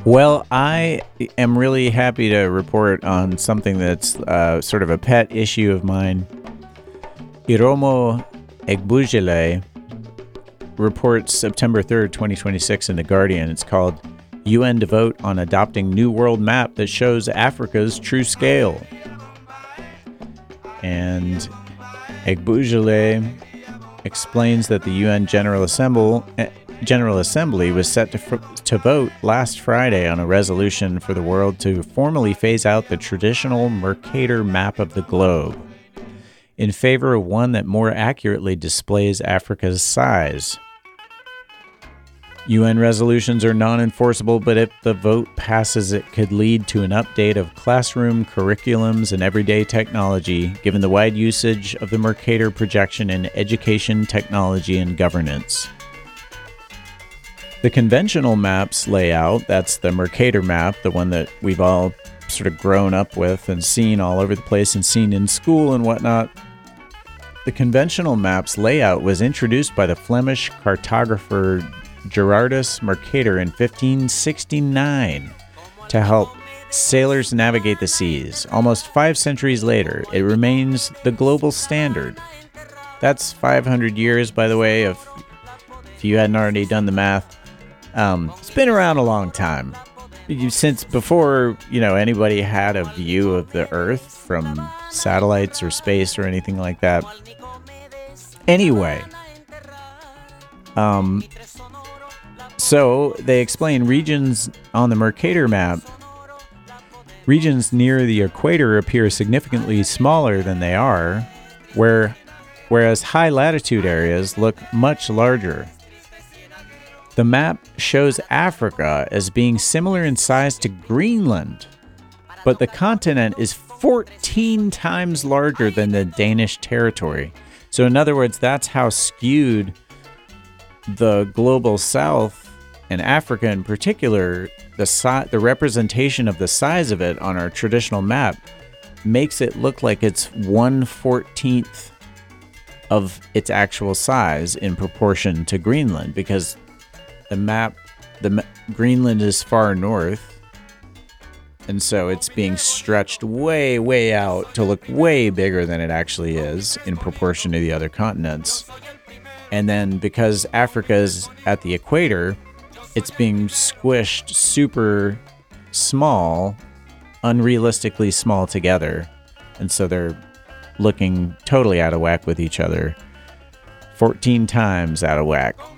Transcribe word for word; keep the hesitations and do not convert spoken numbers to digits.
Well, I am really happy to report on something that's uh, sort of a pet issue of mine. Iromo Egbujele reports September third, twenty twenty-six in The Guardian. It's called U N to Vote on Adopting New World Map That Shows Africa's True Scale. And Egbujele explains that the U N General Assembly, General Assembly was set to, to vote last Friday on a resolution for the world to formally phase out the traditional Mercator map of the globe in favor of one that more accurately displays Africa's size. U N resolutions are non-enforceable, but if the vote passes, it could lead to an update of classroom curriculums and everyday technology, given the wide usage of the Mercator projection in education, technology, and governance. The conventional maps layout, that's the Mercator map, the one that we've all sort of grown up with and seen all over the place and seen in school and whatnot. The conventional maps layout was introduced by the Flemish cartographer Gerardus Mercator in fifteen sixty-nine to help sailors navigate the seas. Almost five centuries later, it remains the global standard. That's five hundred years, by the way, if, if you hadn't already done the math. Um, it's been around a long time. Since before, you know, anybody had a view of the Earth from satellites or space or anything like that. Anyway, um, so they explain regions on the Mercator map. Regions near the equator appear significantly smaller than they are, where, whereas high latitude areas look much larger. The map shows Africa as being similar in size to Greenland, but the continent is fourteen times larger than the Danish territory. So in other words, that's how skewed the global south and Africa in particular, the si- the representation of the size of it on our traditional map makes it look like it's one fourteenth of its actual size in proportion to Greenland, because the map, the ma- Greenland is far north, and so it's being stretched way, way out to look way bigger than it actually is in proportion to the other continents. And then because Africa is at the equator, it's being squished super small, unrealistically small together. And so they're looking totally out of whack with each other. fourteen times out of whack.